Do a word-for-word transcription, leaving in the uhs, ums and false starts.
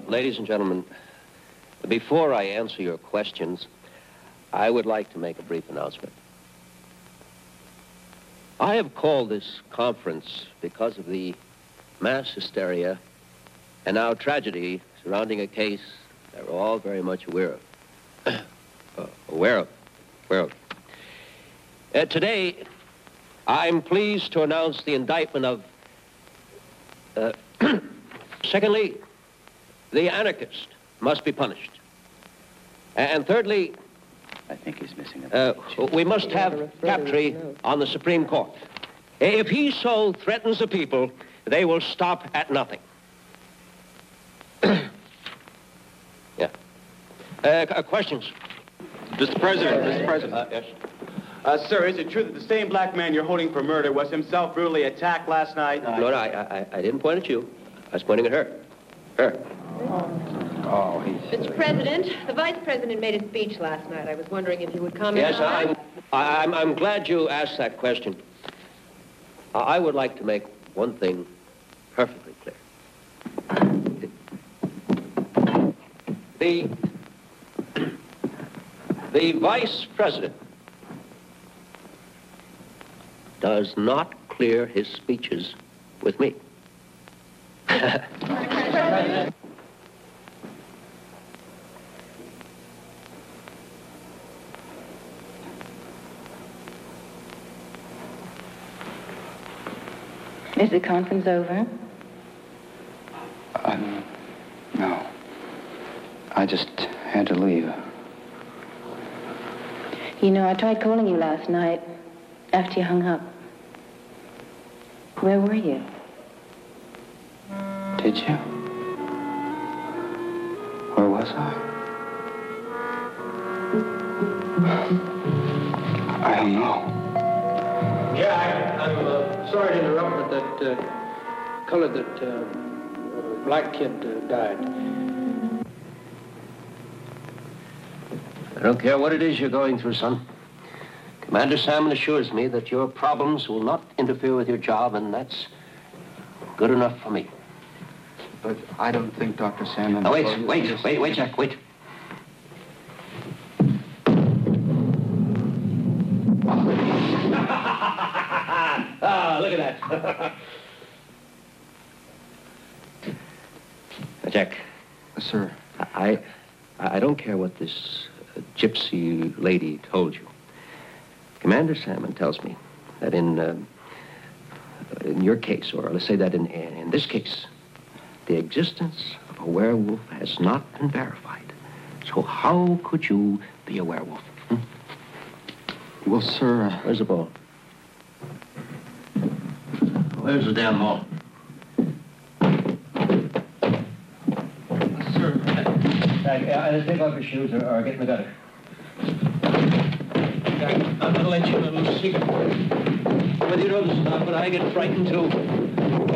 ladies and gentlemen, before I answer your questions, I would like to make a brief announcement. I have called this conference because of the mass hysteria and now tragedy surrounding a case that we're all very much aware of. uh, aware of. Aware of. Uh, today, I'm pleased to announce the indictment of, uh, secondly, the anarchist must be punished. And thirdly, I think he's missing a uh, we must have Captree on the Supreme Court. If he so threatens the people, they will stop at nothing. Yeah. Uh, questions? Mister President, Mister President. Uh, yes. Uh, sir, is it true that the same black man you're holding for murder was himself brutally attacked last night? No, no, I, I, I didn't point at you. I was pointing at her. Her. Oh, he's... Mister President, the Vice President made a speech last night. I was wondering if you would comment Yes, on I'm, that. I, I'm, I'm glad you asked that question. I, I would like to make one thing perfectly clear. The, the Vice President does not clear his speeches with me. Is the conference over? Um, no. I just had to leave. You know, I tried calling you last night after you hung up. Where were you? Did you? Where was I? I don't know. Yeah, I, I'm uh, sorry to interrupt, but that uh, colored, that uh, black kid uh, died. I don't care what it is you're going through, son. Commander Salmon assures me that your problems will not interfere with your job, and that's good enough for me. But I don't think Doctor Salmon... Now, wait, wait, wait, wait, Jack, wait. Ah, look at that. Jack. Sir. I, I don't care what this uh, gypsy lady told you. Commander Salmon tells me that in, uh, in your case, or let's say that in, in this case, the existence of a werewolf has not been verified. So how could you be a werewolf? Hmm? Well, sir... Uh... Where's the ball? Where's the damn ball? Sir... Uh, take off your shoes or, or get in the gutter. I'm going to let you in a little secret. Whether you know this or not, but I get frightened too.